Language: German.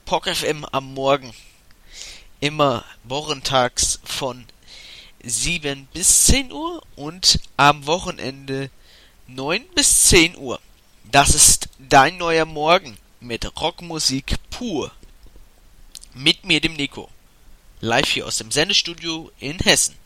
POC FM am Morgen. Immer wochentags von 7 bis 10 Uhr und am Wochenende 9 bis 10 Uhr. Das ist dein neuer Morgen mit Rockmusik pur. Mit mir, dem Nico. Live hier aus dem Sendestudio in Hessen.